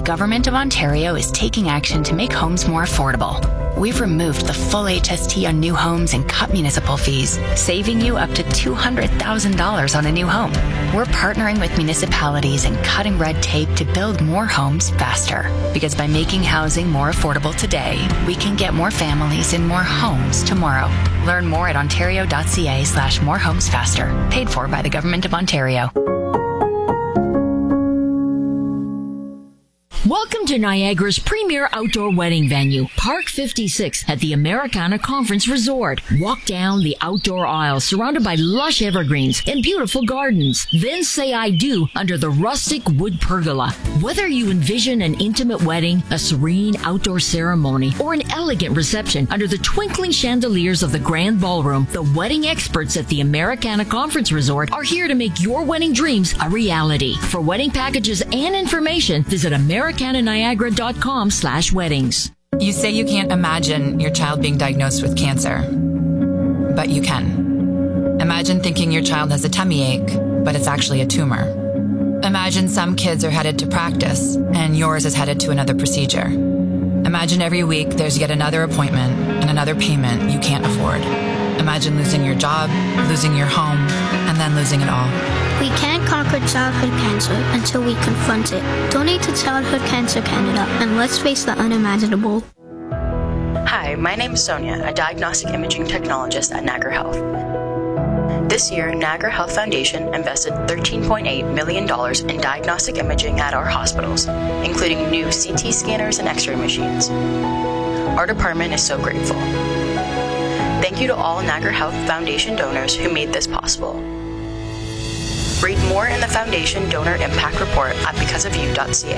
Government of Ontario is taking action to make homes more affordable. We've removed the full HST on new homes and cut municipal fees, saving you up to $200,000 on a new home. We're partnering with municipalities and cutting red tape to build more homes faster. Because by making housing more affordable today, we can get more families in more homes tomorrow. Learn more at ontario.ca/morehomesfaster. Paid for by the Government of Ontario. Welcome to Niagara's premier outdoor wedding venue, Park 56 at the Americana Conference Resort. Walk down the outdoor aisle surrounded by lush evergreens and beautiful gardens. Then say I do under the rustic wood pergola. Whether you envision an intimate wedding, a serene outdoor ceremony, or an elegant reception under the twinkling chandeliers of the Grand Ballroom, the wedding experts at the Americana Conference Resort are here to make your wedding dreams a reality. For wedding packages and information, visit americananiagara.com/weddings. You say you can't imagine your child being diagnosed with cancer, but you can. Imagine thinking your child has a tummy ache, but it's actually a tumor. Imagine some kids are headed to practice, and yours is headed to another procedure. Imagine every week there's yet another appointment and another payment you can't afford. Imagine losing your job, losing your home, and then losing it all. We can't conquer childhood cancer until we confront it. Donate to Childhood Cancer Canada and let's face the unimaginable. Hi, my name is Sonia, a diagnostic imaging technologist at Niagara Health. This year, Niagara Health Foundation invested $13.8 million in diagnostic imaging at our hospitals, including new CT scanners and X-ray machines. Our department is so grateful. Thank you to all Niagara Health Foundation donors who made this possible. Read more in the Foundation Donor Impact Report at becauseofyou.ca.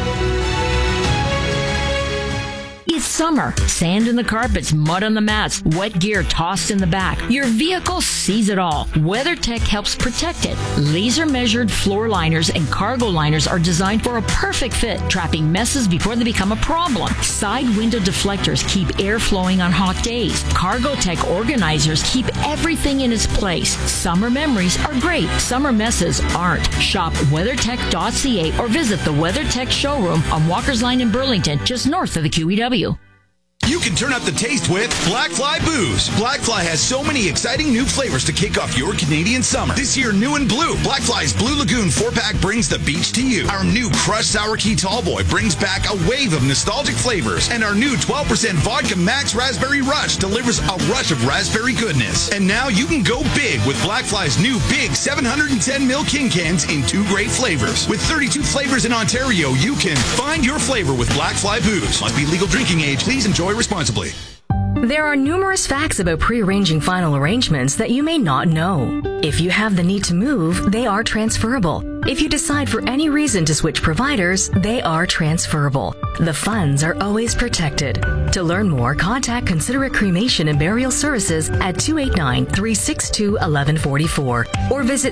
It's summer. Sand in the carpets, mud on the mats, wet gear tossed in the back. Your vehicle sees it all. WeatherTech helps protect it. Laser-measured floor liners and cargo liners are designed for a perfect fit, trapping messes before they become a problem. Side window deflectors keep air flowing on hot days. CargoTech organizers keep everything in its place. Summer memories are great. Summer messes aren't. Shop WeatherTech.ca or visit the WeatherTech showroom on Walker's Line in Burlington, just north of the QEW. You can turn up the taste with Blackfly Booze. Blackfly has so many exciting new flavors to kick off your Canadian summer. This year, new and blue, Blackfly's Blue Lagoon 4-pack brings the beach to you. Our new Crushed Sour Key Tallboy brings back a wave of nostalgic flavors. And our new 12% Vodka Max Raspberry Rush delivers a rush of raspberry goodness. And now you can go big with Blackfly's new big 710ml King Cans in 2 great flavors. With 32 flavors in Ontario, you can find your flavor with Blackfly Booze. Must be legal drinking age. Please enjoy responsibly. There are numerous facts about pre-arranging final arrangements that you may not know. If you have the need to move, they are transferable. If you decide for any reason to switch providers, they are transferable. The funds are always protected. To learn more, contact Considerate Cremation and Burial Services at 289-362-1144 or visit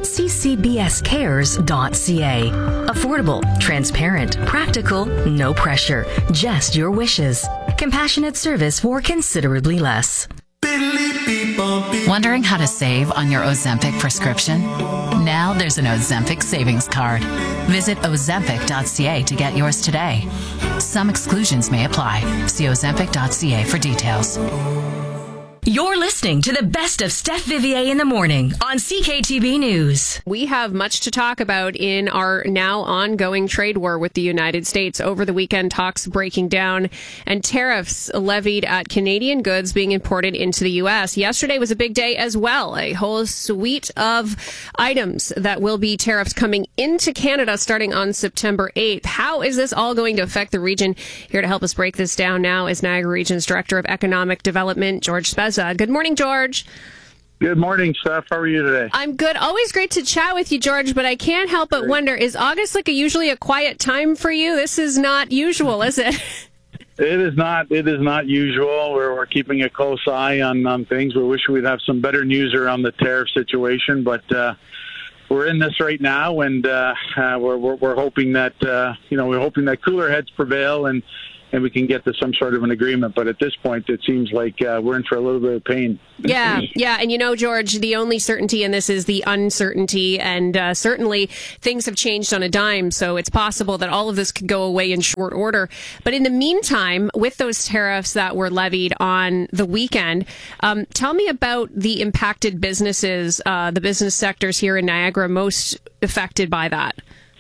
ccbscares.ca. Affordable, transparent, practical, no pressure, just your wishes. Compassionate service for considerably less. Wondering how to save on your Ozempic prescription? Now there's an Ozempic savings card. Visit ozempic.ca to get yours today. Some exclusions may apply. See ozempic.ca for details. You're listening to the best of Steph Vivier in the morning on CKTB News. We have much to talk about in our now ongoing trade war with the United States. Over the weekend, talks breaking down and tariffs levied at Canadian goods being imported into the U.S. Yesterday was a big day as well. A whole suite of items that will be tariffs coming into Canada starting on September 8th. How is this all going to affect the region? Here to help us break this down now is Niagara Region's Director of Economic Development, George Spezza. Good morning, George. Good morning, Steph. How are you today? I'm good. Always great to chat with you, George, but I can't help but wonder, is August like usually a quiet time for you? This is not usual, is it? It is not. It is not usual. We're keeping a close eye on things. We wish we'd have some better news around the tariff situation, but we're in this right now, and we're hoping that we're hoping that cooler heads prevail, and and we can get to some sort of an agreement. But at this point, it seems like we're in for a little bit of pain. Yeah. And George, the only certainty in this is the uncertainty, and certainly things have changed on a dime, so it's possible that all of this could go away in short order. But in the meantime, with those tariffs that were levied on the weekend, tell me about the impacted businesses, the business sectors here in Niagara most affected by that.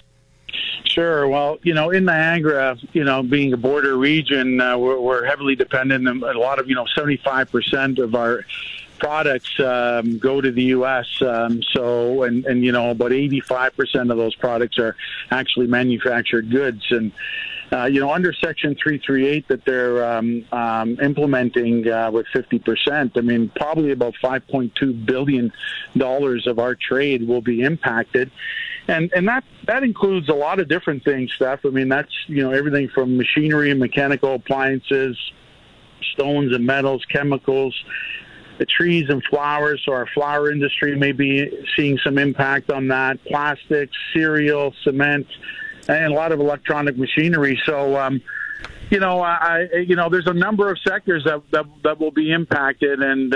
Sure. Well, in Niagara, being a border region, we're heavily dependent, and a lot of, 75% of our products go to the U.S. And about 85% of those products are actually manufactured goods. And under Section 338 that they're implementing with 50%, I mean, probably about $5.2 billion of our trade will be impacted. And that includes a lot of different things, Steph. I mean, that's, everything from machinery and mechanical appliances, stones and metals, chemicals, the trees and flowers. So our flower industry may be seeing some impact on that, plastics, cereal, cement, and a lot of electronic machinery. So, there's a number of sectors that will be impacted, and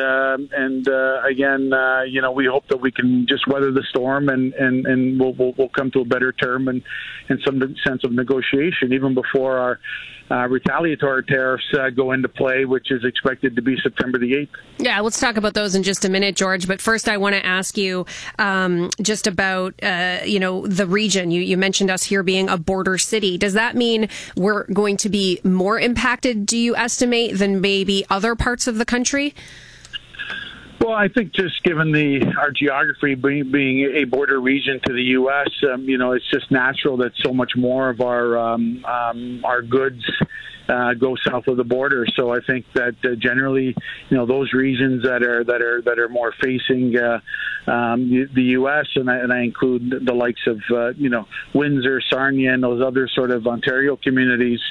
again, we hope that we can just weather the storm, and we'll come to a better term and some sense of negotiation even before our retaliatory tariffs go into play, which is expected to be September the 8th. Yeah, let's talk about those in just a minute, George. But first, I want to ask you just about, the region. You mentioned us here being a border city. Does that mean we're going to be more impacted, do you estimate, than maybe other parts of the country? Well, I think just given our geography being a border region to the U.S., it's just natural that so much more of our goods go south of the border. So I think that generally, those regions that are more facing the U.S. and I include the likes of Windsor, Sarnia, and those other sort of Ontario communities,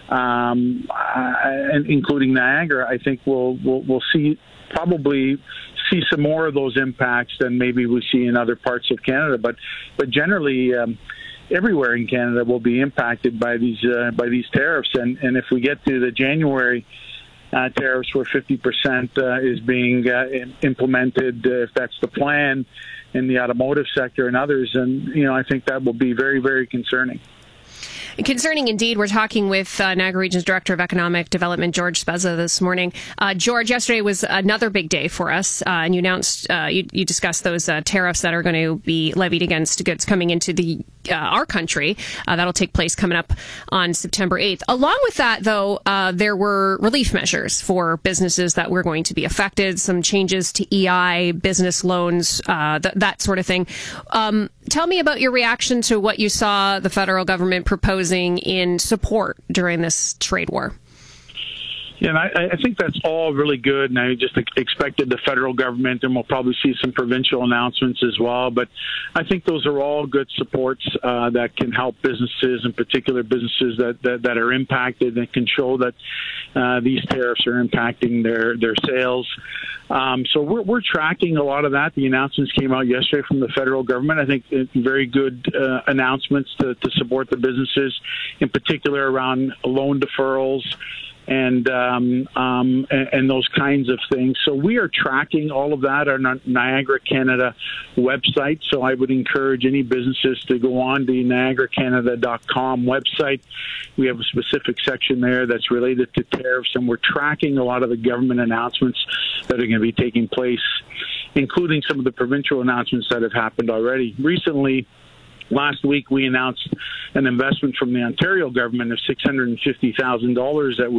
and including Niagara, I think we'll probably see some more of those impacts than maybe we see in other parts of Canada. But generally, everywhere in Canada will be impacted by these tariffs. And if we get to the January tariffs where 50% is being implemented, if that's the plan in the automotive sector and others, and I think that will be very, very concerning. Concerning indeed. We're talking with Niagara Region's Director of Economic Development, George Spezza, this morning. George, yesterday was another big day for us, and you announced, you discussed those tariffs that are going to be levied against goods coming into our country. That'll take place coming up on September 8th. Along with that, though, there were relief measures for businesses that were going to be affected, some changes to EI, business loans, that sort of thing. Tell me about your reaction to what you saw the federal government proposing in support during this trade war. Yeah, and I think that's all really good, and I just expected the federal government, and we'll probably see some provincial announcements as well, but I think those are all good supports that can help businesses, in particular businesses that are impacted, and can show that these tariffs are impacting their sales. So we're tracking a lot of that. The announcements came out yesterday from the federal government. I think very good announcements to support the businesses, in particular around loan deferrals and those kinds of things. So we are tracking all of that on our Niagara Canada website. So I would encourage any businesses to go on the NiagaraCanada.com website. We have a specific section there that's related to tariffs, and we're tracking a lot of the government announcements that are going to be taking place, including some of the provincial announcements that have happened already. Recently, last week, we announced an investment from the Ontario government of $650,000 that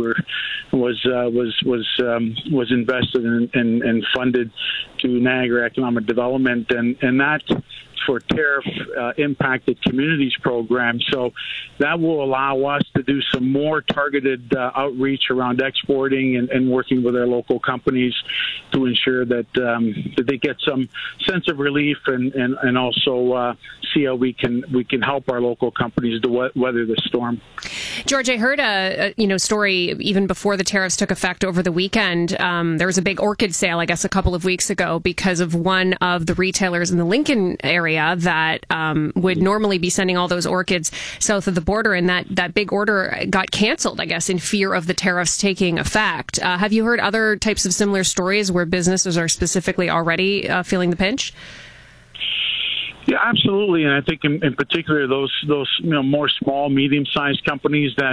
was invested and funded to Niagara Economic Development, and that for tariff impacted communities program. So that will allow us to do some more targeted outreach around exporting and working with our local companies to ensure that they get some sense of relief and also see how we can help our local companies to weather the storm. George, I heard a story even before the tariffs took effect over the weekend. There was a big orchid sale, I guess, a couple of weeks ago because of one of the retailers in the Lincoln area area that would normally be sending all those orchids south of the border, and that big order got canceled, I guess, in fear of the tariffs taking effect. Have you heard other types of similar stories where businesses are specifically already feeling the pinch? Yeah, absolutely, and I think in particular those more small, medium-sized companies that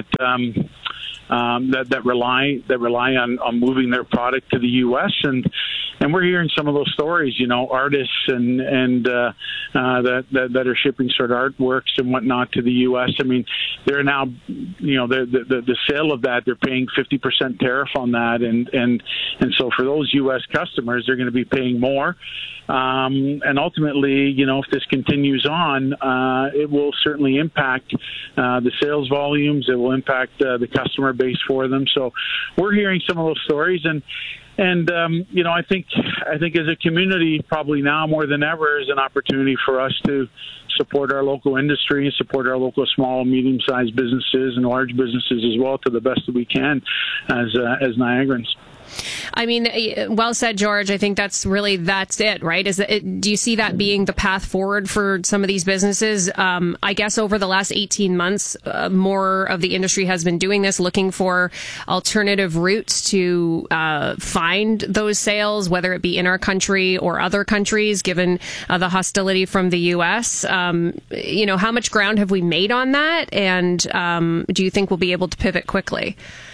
rely on moving their product to the U.S. and we're hearing some of those stories. Artists and that are shipping sort of artworks and whatnot to the U.S. I mean, they're now the sale of that, they're paying 50% tariff on that, and so for those U.S. customers, they're going to be paying more. And ultimately, if this continues on, it will certainly impact the sales volumes. It will impact the customer base for them. So we're hearing some of those stories, and I think as a community, probably now more than ever, is an opportunity for us to support our local industry and support our local small, medium-sized businesses and large businesses as well to the best that we can as Niagarans. I mean, well said, George. I think that's it, right? Do you see that being the path forward for some of these businesses? I guess over the last 18 months, more of the industry has been doing this, looking for alternative routes to find those sales, whether it be in our country or other countries, given the hostility from the U.S. How much ground have we made on that? And do you think we'll be able to pivot quickly?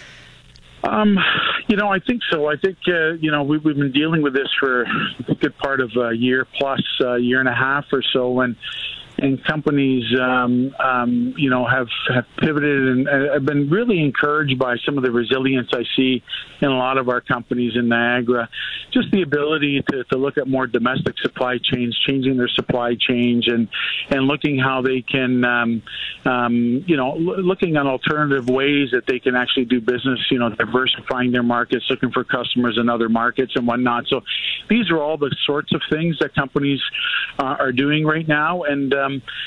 I think so. I think, we've been dealing with this for a good part of a year plus, year and a half or so, and companies, have pivoted, and I've been really encouraged by some of the resilience I see in a lot of our companies in Niagara. Just the ability to look at more domestic supply chains, changing their supply chains, and looking how they can, looking at alternative ways that they can actually do business, diversifying their markets, looking for customers in other markets and whatnot. So these are all the sorts of things that companies are doing right now, and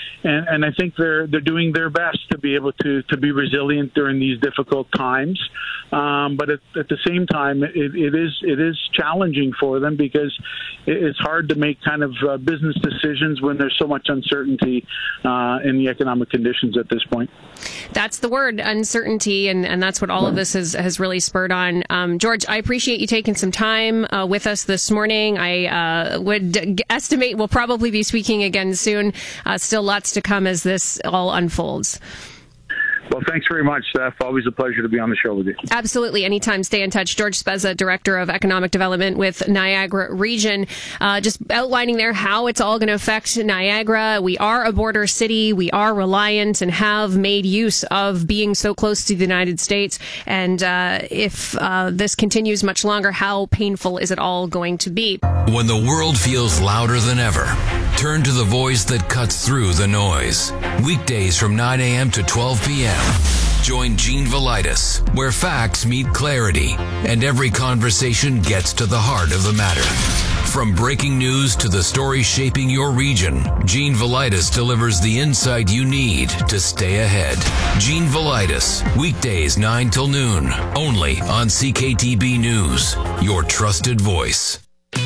I think they're doing their best to be able to be resilient during these difficult times. But at the same time, it is challenging for them because it's hard to make kind of business decisions when there's so much uncertainty in the economic conditions at this point. That's the word, uncertainty, and that's what all of this has really spurred on. George, I appreciate you taking some time with us this morning. I would estimate we'll probably be speaking again soon. Still lots to come as this all unfolds. Well, thanks very much, Steph. Always a pleasure to be on the show with you. Absolutely. Anytime. Stay in touch. George Spezza, Director of Economic Development with Niagara Region, just outlining there how it's all going to affect Niagara. We are a border city. We are reliant and have made use of being so close to the United States. And if this continues much longer, how painful is it all going to be? When the world feels louder than ever, turn to the voice that cuts through the noise. Weekdays from 9 a.m. to 12 p.m. Join Gene Velitis, where facts meet clarity and every conversation gets to the heart of the matter. From breaking news to the story shaping your region, Gene Velitis delivers the insight you need to stay ahead. Gene Velitis, weekdays 9 till noon, only on CKTB News, your trusted voice.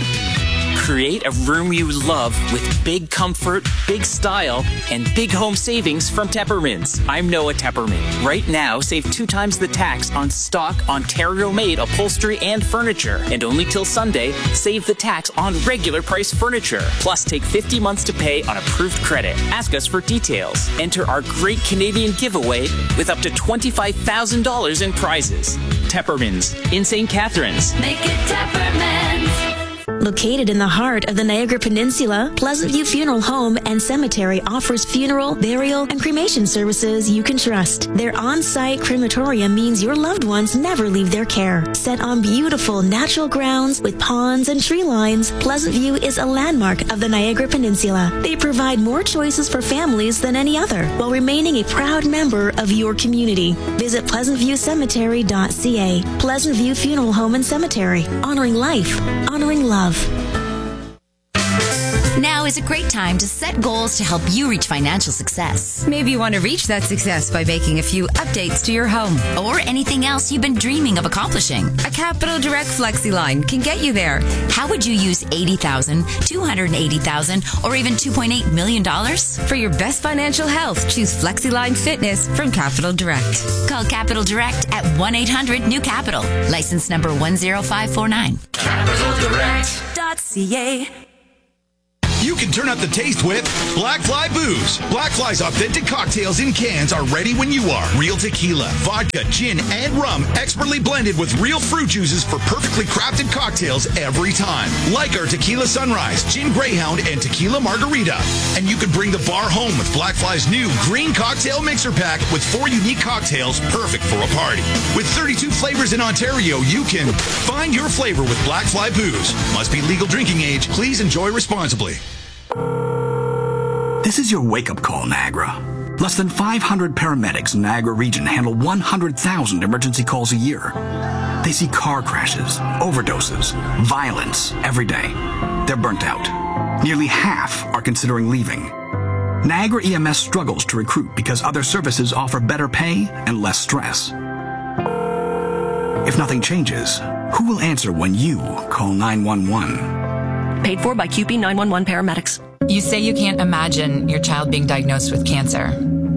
Create a room you love with big comfort, big style, and big home savings from Teppermans. I'm Noah Tepperman. Right now, save 2 times the tax on stock Ontario-made upholstery and furniture. And only till Sunday, save the tax on regular price furniture. Plus, take 50 months to pay on approved credit. Ask us for details. Enter our great Canadian giveaway with up to $25,000 in prizes. Teppermans in St. Catharines. Make it Teppermans. Located in the heart of the Niagara Peninsula, Pleasant View Funeral Home and Cemetery offers funeral, burial, and cremation services you can trust. Their on-site crematorium means your loved ones never leave their care. Set on beautiful natural grounds with ponds and tree lines, Pleasant View is a landmark of the Niagara Peninsula. They provide more choices for families than any other, while remaining a proud member of your community. Visit pleasantviewcemetery.ca. Pleasant View Funeral Home and Cemetery. Honoring life. Honoring love. Now is is a great time to set goals to help you reach financial success. Maybe you want to reach that success by making a few updates to your home. Or anything else you've been dreaming of accomplishing. A Capital Direct Flexi line can get you there. How would you use $80,000, $280,000, or even $2.8 million? For your best financial health, choose FlexiLine Fitness from Capital Direct. Call Capital Direct at 1-800-NEW-CAPITAL. License number 10549. CapitalDirect.ca. You can turn up the taste with Black Fly Booze. Black Fly's authentic cocktails in cans are ready when you are. Real tequila, vodka, gin, and rum, expertly blended with real fruit juices for perfectly crafted cocktails every time. Like our Tequila Sunrise, Gin Greyhound, and Tequila Margarita. And you can bring the bar home with Black Fly's new green cocktail mixer pack with 4 unique cocktails perfect for a party. With 32 flavors in Ontario, you can find your flavor with Black Fly Booze. Must be legal drinking age. Please enjoy responsibly. This is your wake-up call, Niagara. Less than 500 paramedics in Niagara region handle 100,000 emergency calls a year. They see car crashes, overdoses, violence every day. They're burnt out. Nearly half are considering leaving. Niagara EMS struggles to recruit because other services offer better pay and less stress. If nothing changes, who will answer when you call 911? Paid for by QP 911 paramedics. You say you can't imagine your child being diagnosed with cancer,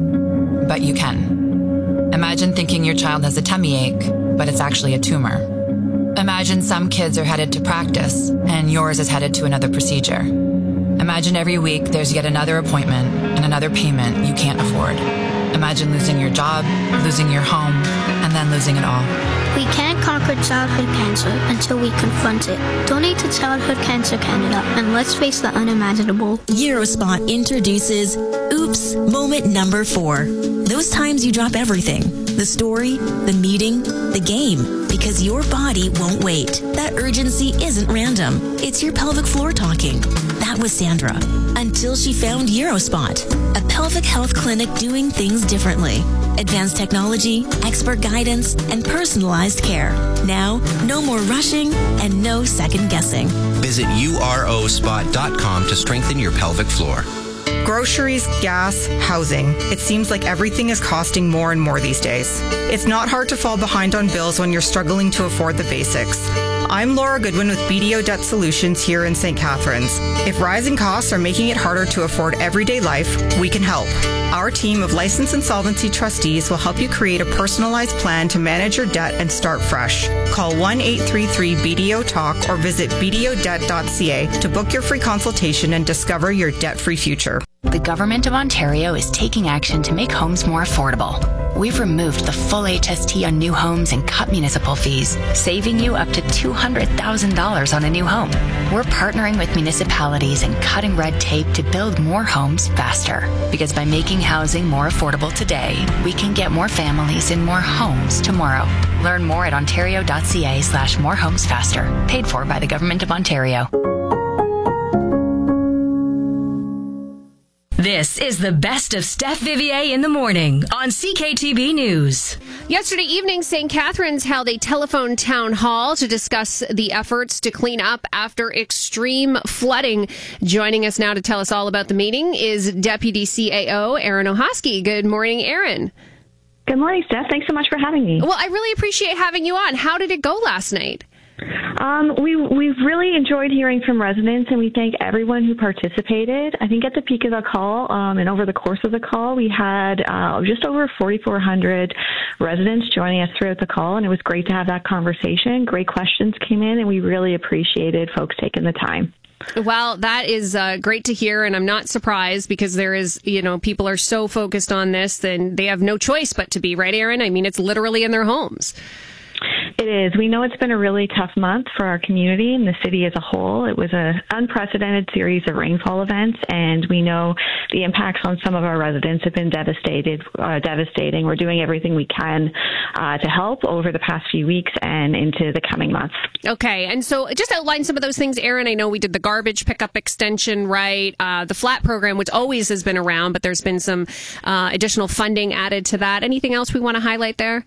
but you can. Imagine thinking your child has a tummy ache, but it's actually a tumor. Imagine some kids are headed to practice, and yours is headed to another procedure. Imagine every week there's yet another appointment and another payment you can't afford. Imagine losing your job, losing your home, and then losing it all. We can't conquer childhood cancer until we confront it. Donate to Childhood Cancer Canada and let's face the unimaginable. Eurospot introduces Oops Moment Number 4. Those times you drop everything. The story, the meeting, the game. Because your body won't wait. That urgency isn't random. It's your pelvic floor talking. That was Sandra. Until she found Eurospot, a pelvic health clinic doing things differently. Advanced technology, expert guidance, and personalized care. Now, no more rushing and no second guessing. Visit urospot.com to strengthen your pelvic floor. Groceries, gas, housing. It seems like everything is costing more and more these days. It's not hard to fall behind on bills when you're struggling to afford the basics. I'm Laura Goodwin with BDO Debt Solutions here in St. Catharines. If rising costs are making it harder to afford everyday life, we can help. Our team of licensed insolvency trustees will help you create a personalized plan to manage your debt and start fresh. Call 1-833-BDO-TALK or visit bdodebt.ca to book your free consultation and discover your debt-free future. The Government of Ontario is taking action to make homes more affordable. We've removed the full HST on new homes and cut municipal fees, saving you up to $200,000 on a new home. We're partnering with municipalities and cutting red tape to build more homes faster. Because by making housing more affordable today, we can get more families in more homes tomorrow. Learn more at ontario.ca/morehomesfaster. Paid for by the Government of Ontario. This is the best of Steph Vivier in the morning on CKTB News. Yesterday evening, St. Catharines held a telephone town hall to discuss the efforts to clean up after extreme flooding. Joining us now to tell us all about the meeting is Deputy CAO Erin Ohosky. Good morning, Erin. Good morning, Steph. Thanks so much for having me. Well, I really appreciate having you on. How did it go last night? We've really enjoyed hearing from residents, and we thank everyone who participated. I think at the peak of the call, and over the course of the call, we had just over 4,400 residents joining us throughout the call, and it was great to have that conversation. Great questions came in, and we really appreciated folks taking the time. Well, that is great to hear, and I'm not surprised because there is, people are so focused on this, then they have no choice but to be, right, Erin? I mean, it's literally in their homes. It is. We know it's been a really tough month for our community and the city as a whole. It was an unprecedented series of rainfall events, and we know the impacts on some of our residents have been devastating. We're doing everything we can to help over the past few weeks and into the coming months. Okay, and so just outline some of those things, Erin. I know we did the garbage pickup extension, right? The FLAT program, which always has been around, but there's been some additional funding added to that. Anything else we want to highlight there?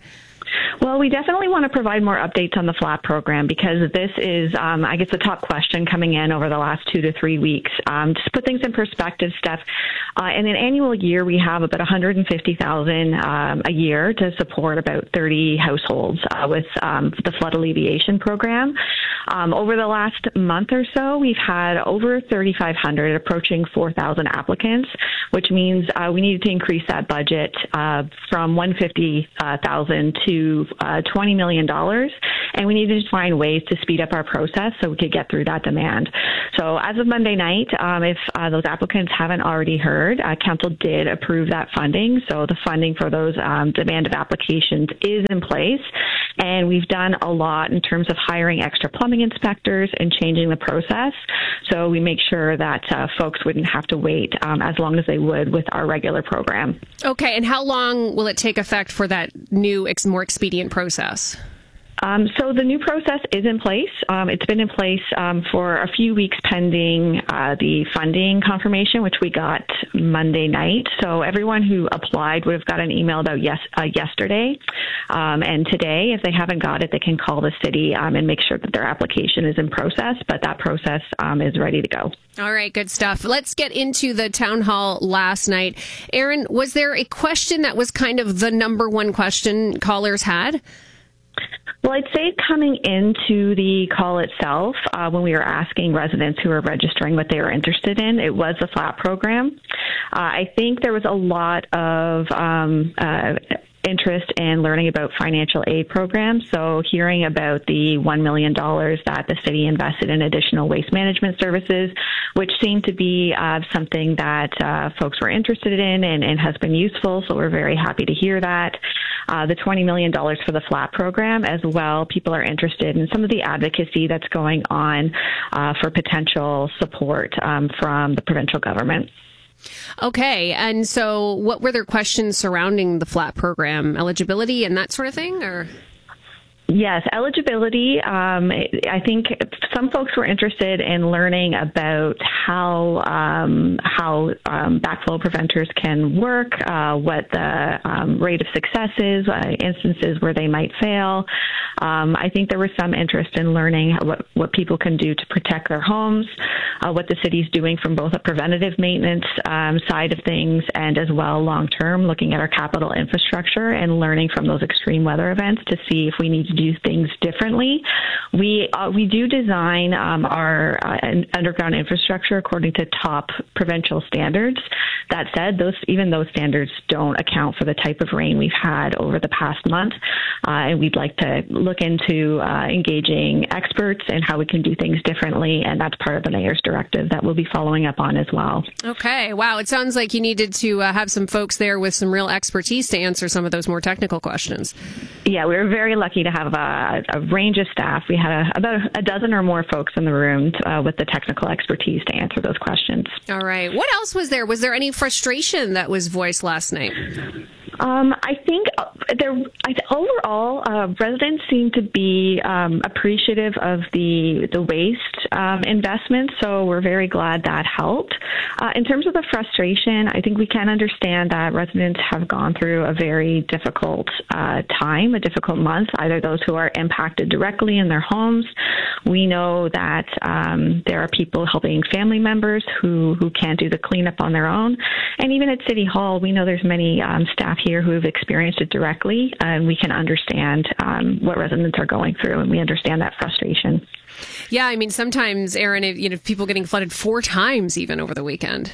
Well, we definitely want to provide more updates on the FLAP program because this is, I guess, the top question coming in over the last 2 to 3 weeks. Just to put things in perspective, Steph, in an annual year, we have about $150,000 a year to support about 30 households with the flood alleviation program. Over the last month or so, we've had over 3,500, approaching 4,000 applicants, which means we needed to increase that budget from $150,000 to $20 million, and we needed to find ways to speed up our process so we could get through that demand. So as of Monday night, if those applicants haven't already heard, Council did approve that funding. So the funding for those demand of applications is in place, and we've done a lot in terms of hiring extra plumbing inspectors and changing the process. So we make sure that folks wouldn't have to wait as long as they would with our regular program. Okay, and how long will it take effect for that new, more expedient process? So the new process is in place. It's been in place for a few weeks pending the funding confirmation, which we got Monday night. So everyone who applied would have got an email about yesterday. And today, if they haven't got it, they can call the city and make sure that their application is in process. But that process is ready to go. All right, good stuff. Let's get into the town hall last night. Erin, was there a question that was kind of the number one question callers had? Well, I'd say coming into the call itself, when we were asking residents who were registering what they were interested in, it was the FLAP program. I think there was a lot of interest in learning about financial aid programs. So hearing about the $1 million that the city invested in additional waste management services, which seemed to be something that folks were interested in and has been useful. So we're very happy to hear that. The $20 million for the FLAP program as well. People are interested in some of the advocacy that's going on for potential support from the provincial government. Okay, and so what were their questions surrounding the FLAP program? Eligibility and that sort of thing, or? Yes, eligibility. I think some folks were interested in learning about how backflow preventers can work, what the rate of success is, instances where they might fail. I think there was some interest in learning what people can do to protect their homes, what the city's doing from both a preventative maintenance side of things and as well long-term, looking at our capital infrastructure and learning from those extreme weather events to see if we need to do things differently. We do design our underground infrastructure according to top provincial standards. That said, those standards don't account for the type of rain we've had over the past month, and we'd like to look into engaging experts and how we can do things differently, and that's part of the mayor's directive that we'll be following up on as well. Okay, wow, it sounds like you needed to have some folks there with some real expertise to answer some of those more technical questions. Yeah, we were very lucky to have a range of staff. We had about a dozen or more folks in the room with the technical expertise to answer those questions. All right. What else was there? Was there any frustration that was voiced last night? I think overall, residents seem to be appreciative of the waste investment, so we're very glad that helped. In terms of the frustration, I think we can understand that residents have gone through a very difficult time, a difficult month, either those who are impacted directly in their homes. We know that there are people helping family members who can't do the cleanup on their own. And even at City Hall, we know there's many staff here who have experienced it directly, and we can understand what residents are going through, and we understand that frustration. Yeah, I mean, sometimes, Erin, if people getting flooded 4 times even over the weekend.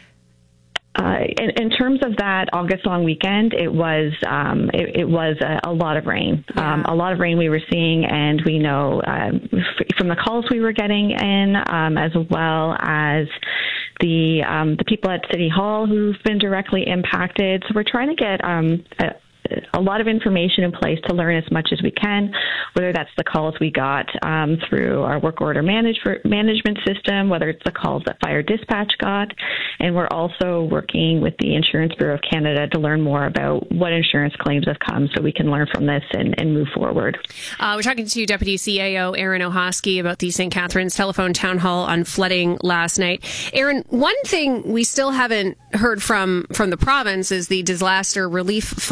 In terms of that August long weekend, it was a lot of rain. Yeah. A lot of rain we were seeing, and we know from the calls we were getting in, as well as the people at City Hall who've been directly impacted. So we're trying to get a lot of information in place to learn as much as we can, whether that's the calls we got through our work order management system, whether it's the calls that fire dispatch got. And we're also working with the Insurance Bureau of Canada to learn more about what insurance claims have come so we can learn from this and move forward. We're talking to Deputy CAO Erin Ohosky about the St. Catharines telephone town hall on flooding last night. Erin, one thing we still haven't heard from the province is the disaster relief funding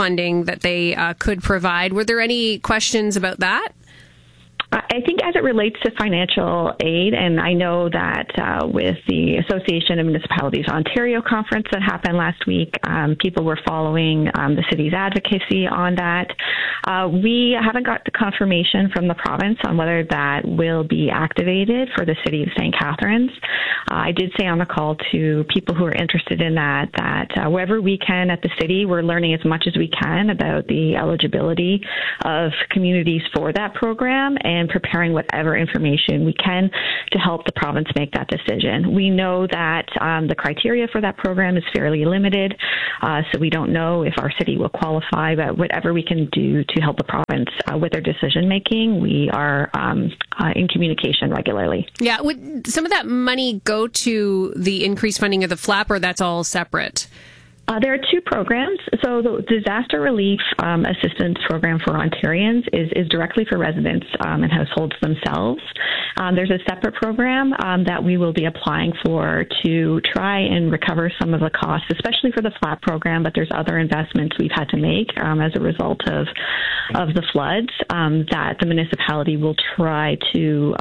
funding that they could provide. Were there any questions about that? I think as it relates to financial aid, and I know that with the Association of Municipalities Ontario conference that happened last week, people were following the city's advocacy on that. We haven't got the confirmation from the province on whether that will be activated for the city of St. Catharines. I did say on the call to people who are interested in that wherever we can at the city, we're learning as much as we can about the eligibility of communities for that program and preparing whatever information we can to help the province make that decision. We know that the criteria for that program is fairly limited, so we don't know if our city will qualify, but whatever we can do to help the province with their decision making, we are in communication regularly. Yeah, would some of that money go to the increased funding of the FLAP, or that's all separate? There are two programs. So the Disaster Relief Assistance Program for Ontarians is directly for residents and households themselves. There's a separate program that we will be applying for to try and recover some of the costs, especially for the FLAP program, but there's other investments we've had to make as a result of the floods that the municipality will try to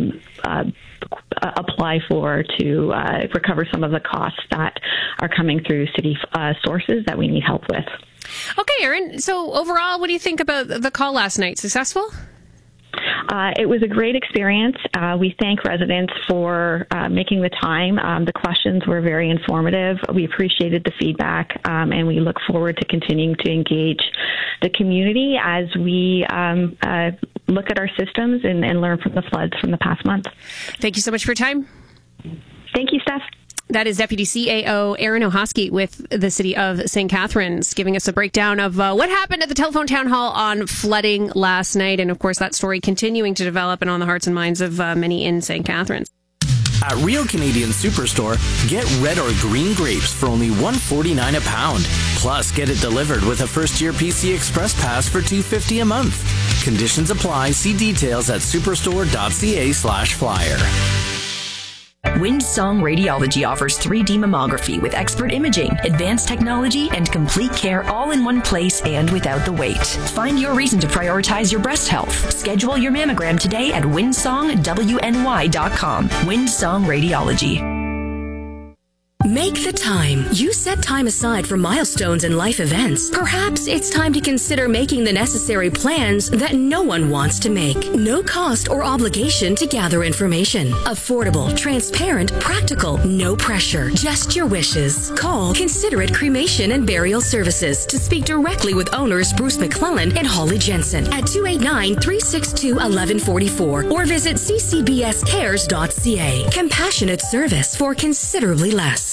apply for to recover some of the costs that are coming through city sources that we need help with. Okay, Erin. So overall, what do you think about the call last night? Successful? It was a great experience. We thank residents for making the time. The questions were very informative. We appreciated the feedback, and we look forward to continuing to engage the community as we look at our systems and learn from the floods from the past month. Thank you so much for your time. Thank you, Steph. That is Deputy CAO Erin Ohosky with the City of St. Catharines, giving us a breakdown of what happened at the telephone town hall on flooding last night. And, of course, that story continuing to develop and on the hearts and minds of many in St. Catharines. At Real Canadian Superstore, get red or green grapes for only $1.49 a pound. Plus, get it delivered with a first-year PC Express Pass for $2.50 a month. Conditions apply. See details at superstore.ca/flyer. Windsong Radiology offers 3D mammography with expert imaging, advanced technology, and complete care all in one place and without the wait. Find your reason to prioritize your breast health. Schedule your mammogram today at windsongwny.com. Windsong Radiology. Make the time. You set time aside for milestones and life events. Perhaps it's time to consider making the necessary plans that no one wants to make. No cost or obligation to gather information. Affordable, transparent, practical, no pressure. Just your wishes. Call Considerate Cremation and Burial Services to speak directly with owners Bruce McClellan and Holly Jensen at 289-362-1144 or visit ccbscares.ca. Compassionate service for considerably less.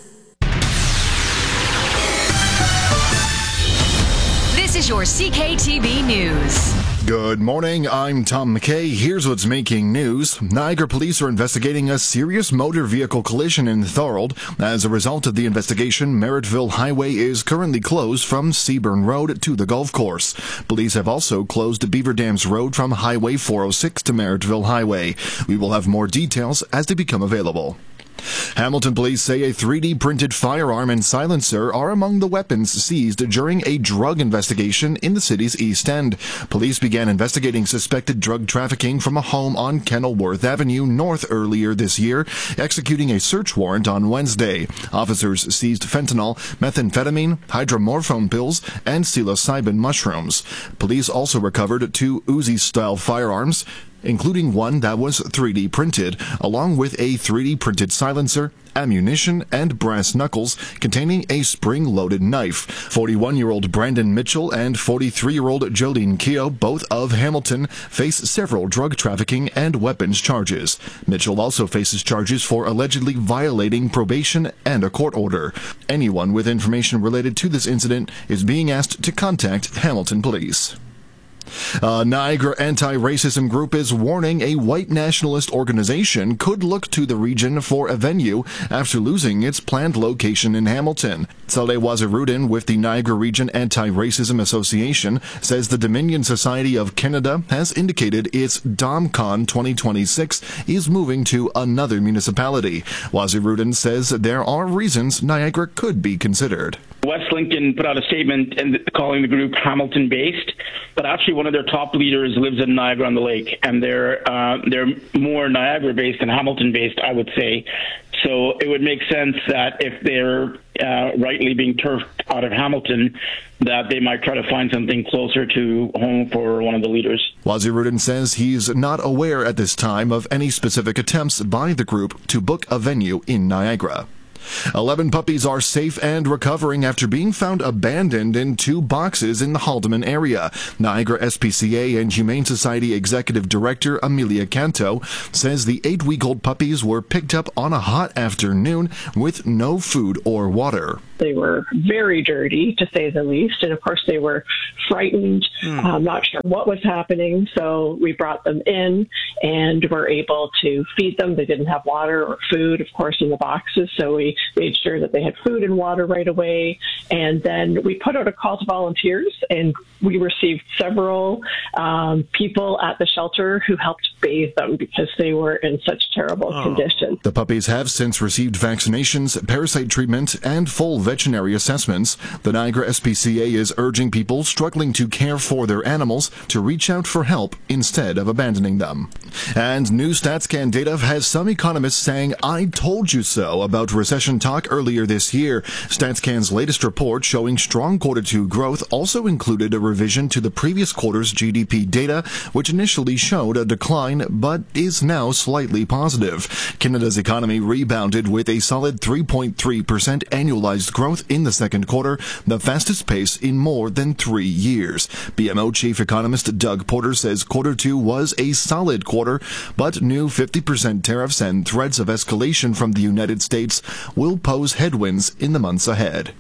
This is your CKTB News. Good morning, I'm Tom McKay. Here's what's making news. Niagara police are investigating a serious motor vehicle collision in Thorold. As a result of the investigation, Merrittville Highway is currently closed from Seaburn Road to the golf course. Police have also closed Beaver Dams Road from Highway 406 to Merrittville Highway. We will have more details as they become available. Hamilton police say a 3D printed firearm and silencer are among the weapons seized during a drug investigation in the city's East End. Police began investigating suspected drug trafficking from a home on Kenilworth Avenue North earlier this year, executing a search warrant on Wednesday. Officers seized fentanyl, methamphetamine, hydromorphone pills, and psilocybin mushrooms. Police also recovered 2 Uzi-style firearms, including one that was 3D printed, along with a 3D printed silencer, ammunition, and brass knuckles containing a spring-loaded knife. 41-year-old Brandon Mitchell and 43-year-old Jolene Keogh, both of Hamilton, face several drug trafficking and weapons charges. Mitchell also faces charges for allegedly violating probation and a court order. Anyone with information related to this incident is being asked to contact Hamilton Police. A Niagara anti-racism group is warning a white nationalist organization could look to the region for a venue after losing its planned location in Hamilton. Saleh Wazirudin with the Niagara Region Anti-Racism Association says the Dominion Society of Canada has indicated its DomCon 2026 is moving to another municipality. Wazirudin says there are reasons Niagara could be considered. West Lincoln put out a statement and calling the group Hamilton-based, but actually one of their top leaders lives in Niagara-on-the-Lake, and they're more Niagara-based than Hamilton-based, I would say. So it would make sense that if they're rightly being turfed out of Hamilton, that they might try to find something closer to home for one of the leaders. Wazir Rudin says he's not aware at this time of any specific attempts by the group to book a venue in Niagara. 11 puppies are safe and recovering after being found abandoned in 2 boxes in the Haldimand area. Niagara SPCA and Humane Society Executive Director Amelia Canto says the 8-week-old puppies were picked up on a hot afternoon with no food or water. They were very dirty, to say the least, and of course they were frightened, not sure what was happening, so we brought them in and were able to feed them. They didn't have water or food, of course, in the boxes, so we made sure that they had food and water right away, and then we put out a call to volunteers, and we received several people at the shelter who helped bathe them because they were in such terrible condition. The puppies have since received vaccinations, parasite treatment, and full veterinary assessments. The Niagara SPCA is urging people struggling to care for their animals to reach out for help instead of abandoning them. And new StatsCan data has some economists saying, "I told you so," about recession talk earlier this year. StatsCan's latest report showing strong Q2 growth also included a revision to the previous quarter's GDP data, which initially showed a decline but is now slightly positive. Canada's economy rebounded with a solid 3.3% annualized growth in the second quarter, the fastest pace in more than 3 years. BMO chief economist Doug Porter says Q2 was a solid quarter, but new 50% tariffs and threats of escalation from the United States will pose headwinds in the months ahead.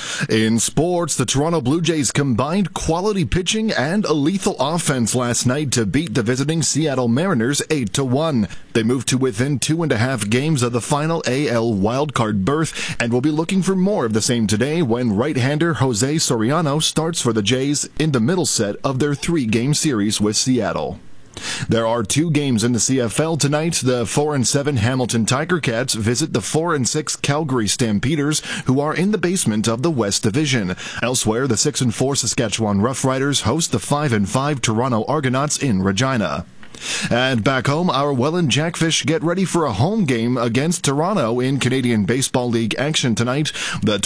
In sports, the Toronto Blue Jays combined quality pitching and a lethal offense last night to beat the visiting Seattle Mariners 8-1. They moved to within 2.5 games of the final AL wildcard berth and will be looking for more of the same today when right-hander Jose Soriano starts for the Jays in the middle set of their 3-game series with Seattle. There are 2 games in the CFL tonight. The 4-7 Hamilton Tiger Cats visit the 4-6 Calgary Stampeders, who are in the basement of the West Division. Elsewhere, the 6-4 Saskatchewan Roughriders host the 5-5 Toronto Argonauts in Regina. And back home, our Welland Jackfish get ready for a home game against Toronto in Canadian Baseball League action tonight. The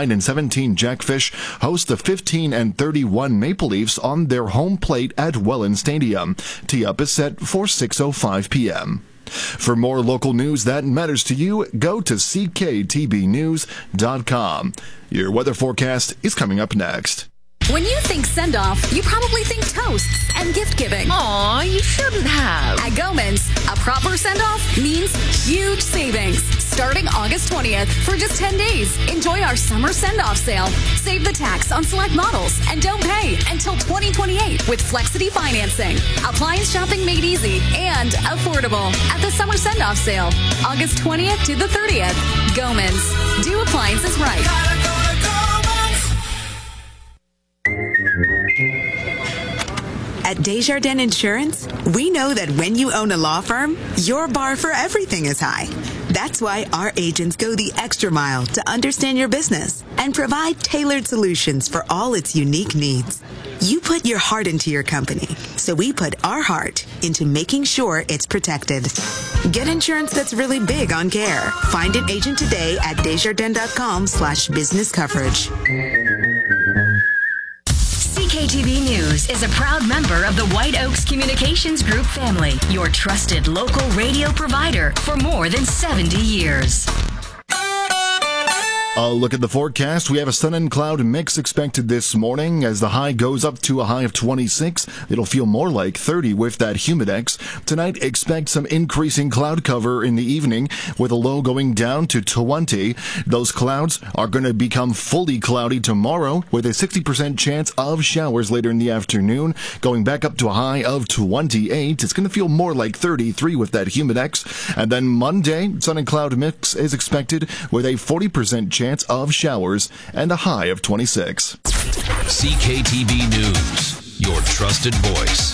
29-17 Jackfish host the 15-31 Maple Leafs on their home plate at Welland Stadium. Tee-up is set for 6:05 p.m. For more local news that matters to you, go to cktbnews.com. Your weather forecast is coming up next. When you think send-off, you probably think toasts and gift-giving. Aw, you shouldn't have. At Gomans, a proper send-off means huge savings. Starting August 20th for just 10 days. Enjoy our summer send-off sale. Save the tax on select models and don't pay until 2028 with Flexity financing. Appliance shopping made easy and affordable at the summer send-off sale. August 20th to the 30th. Gomans. Do appliances right. At Desjardins Insurance, we know that when you own a law firm, your bar for everything is high. That's why our agents go the extra mile to understand your business and provide tailored solutions for all its unique needs. You put your heart into your company, so we put our heart into making sure it's protected. Get insurance that's really big on care. Find an agent today at Desjardins.com/business coverage. CKTB News is a proud member of the White Oaks Communications Group family, your trusted local radio provider for more than 70 years. A look at the forecast. We have a sun and cloud mix expected this morning. As the high goes up to a high of 26, it'll feel more like 30 with that humidex. Tonight, expect some increasing cloud cover in the evening with a low going down to 20. Those clouds are going to become fully cloudy tomorrow with a 60% chance of showers later in the afternoon, going back up to a high of 28. It's going to feel more like 33 with that humidex. And then Monday, sun and cloud mix is expected with a 40% chance of showers and a high of 26. CKTB News, your trusted voice.